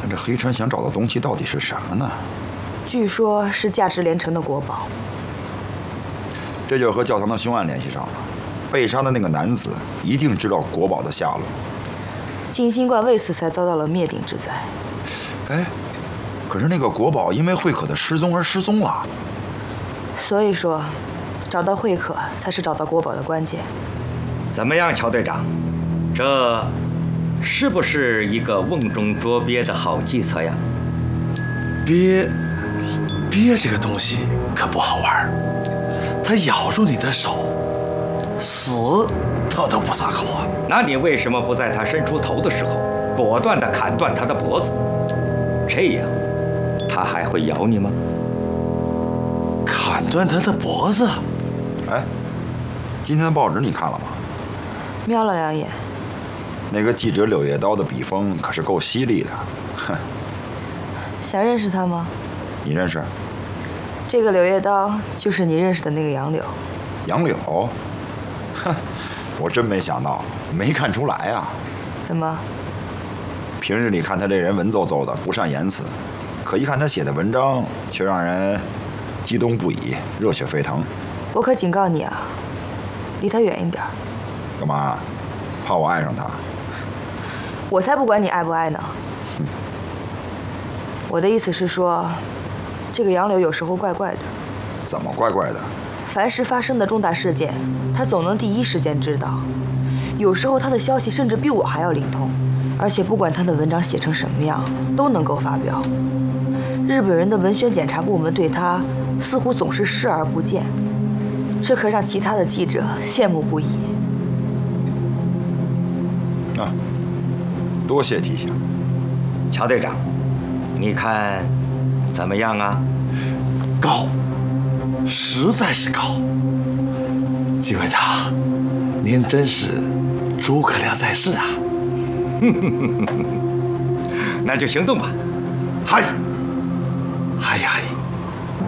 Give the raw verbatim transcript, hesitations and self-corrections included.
这黑川想找的东西到底是什么呢？ 据说是价值连城的国宝。 这就和教堂的凶案联系上了。被杀的那个男子一定知道国宝的下落。 静心观为此才遭到了灭顶之灾。 哎，可是那个国宝因为慧可的失踪而失踪了。 所以说，找到慧可才是找到国宝的关键。 怎么样，乔队长？这是不是一个瓮中捉鳖的好计策呀？ 鳖，鳖这个东西可不好玩，它咬住你的手，死它都不撒口啊。 那你为什么不在它伸出头的时候，果断地砍断它的脖子？这样，它还会咬你吗？ 砍断它的脖子？ 哎，今天的报纸你看了吗？ 瞄了两眼。 那个记者柳叶刀的笔锋可是够犀利的，哼。 想认识他吗？ 你认识？ 这个柳叶刀就是你认识的那个杨柳。 杨柳？哼，我真没想到，没看出来啊。 怎么？ 平日里看他这人文绉绉的，不善言辞，可一看他写的文章，却让人激动不已，热血沸腾。 我可警告你啊，离他远一点。 干嘛？怕我爱上他？ 我才不管你爱不爱呢。我的意思是说，这个杨柳有时候怪怪的。 怎么怪怪的？ 凡是发生的重大事件，他总能第一时间知道。有时候他的消息甚至比我还要灵通，而且不管他的文章写成什么样，都能够发表。日本人的文宣检查部门对他似乎总是视而不见，这可让其他的记者羡慕不已。 啊，多谢提醒。 乔队长，你看怎么样啊？ 高，实在是高。季馆长，您真是诸葛亮在世啊！ 那就行动吧。 嗨，嗨嗨。